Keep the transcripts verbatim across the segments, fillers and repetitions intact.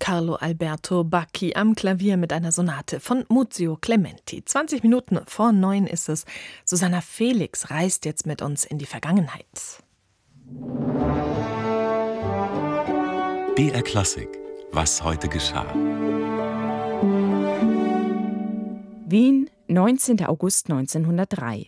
Carlo Alberto Bacchi am Klavier mit einer Sonate von Muzio Clementi. zwanzig Minuten vor neun ist es. Susanna Felix reist jetzt mit uns in die Vergangenheit. B R Klassik. Was heute geschah. Wien, neunzehnter August neunzehnhundertdrei.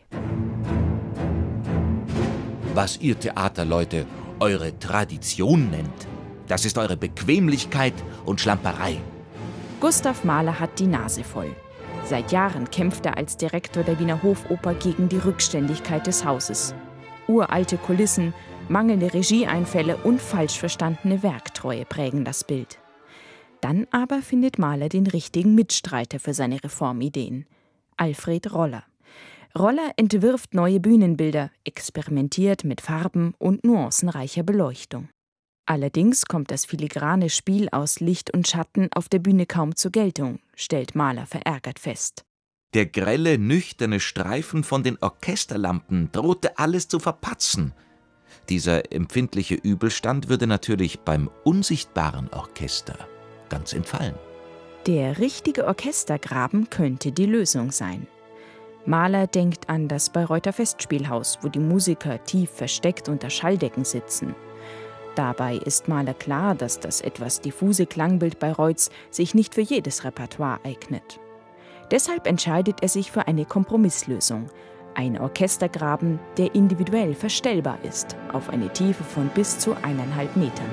Was ihr Theaterleute eure Tradition nennt, das ist eure Bequemlichkeit und Schlamperei. Gustav Mahler hat die Nase voll. Seit Jahren kämpft er als Direktor der Wiener Hofoper gegen die Rückständigkeit des Hauses. Uralte Kulissen, mangelnde Regieeinfälle und falsch verstandene Werktreue prägen das Bild. Dann aber findet Mahler den richtigen Mitstreiter für seine Reformideen: Alfred Roller. Roller entwirft neue Bühnenbilder, experimentiert mit Farben und nuancenreicher Beleuchtung. Allerdings kommt das filigrane Spiel aus Licht und Schatten auf der Bühne kaum zur Geltung, stellt Mahler verärgert fest. Der grelle, nüchterne Streifen von den Orchesterlampen drohte alles zu verpatzen. Dieser empfindliche Übelstand würde natürlich beim unsichtbaren Orchester ganz entfallen. Der richtige Orchestergraben könnte die Lösung sein. Mahler denkt an das Bayreuther Festspielhaus, wo die Musiker tief versteckt unter Schalldecken sitzen. Dabei ist Mahler klar, dass das etwas diffuse Klangbild Bayreuths sich nicht für jedes Repertoire eignet. Deshalb entscheidet er sich für eine Kompromisslösung: ein Orchestergraben, der individuell verstellbar ist, auf eine Tiefe von bis zu eineinhalb Metern.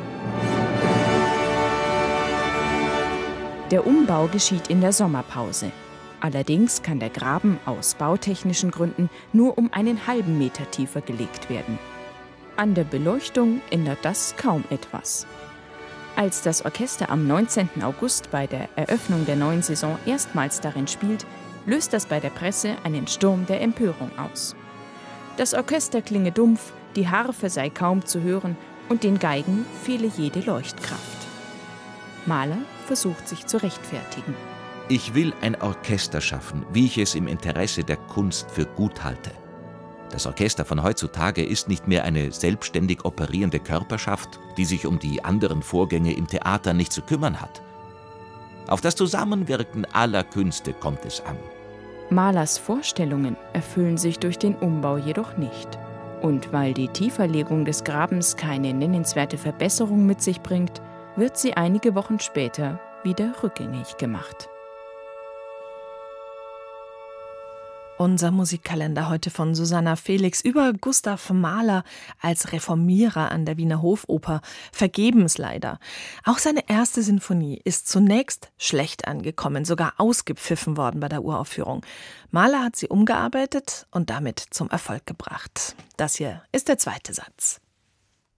Der Umbau geschieht in der Sommerpause. Allerdings kann der Graben aus bautechnischen Gründen nur um einen halben Meter tiefer gelegt werden. An der Beleuchtung ändert das kaum etwas. Als das Orchester am neunzehnten August bei der Eröffnung der neuen Saison erstmals darin spielt, löst das bei der Presse einen Sturm der Empörung aus. Das Orchester klinge dumpf, die Harfe sei kaum zu hören und den Geigen fehle jede Leuchtkraft. Mahler versucht sich zu rechtfertigen. Ich will ein Orchester schaffen, wie ich es im Interesse der Kunst für gut halte. Das Orchester von heutzutage ist nicht mehr eine selbstständig operierende Körperschaft, die sich um die anderen Vorgänge im Theater nicht zu kümmern hat. Auf das Zusammenwirken aller Künste kommt es an. Mahlers Vorstellungen erfüllen sich durch den Umbau jedoch nicht. Und weil die Tieferlegung des Grabens keine nennenswerte Verbesserung mit sich bringt, wird sie einige Wochen später wieder rückgängig gemacht. Unser Musikkalender heute von Susanna Felix über Gustav Mahler als Reformierer an der Wiener Hofoper. Vergebens leider. Auch seine erste Sinfonie ist zunächst schlecht angekommen, sogar ausgepfiffen worden bei der Uraufführung. Mahler hat sie umgearbeitet und damit zum Erfolg gebracht. Das hier ist der zweite Satz.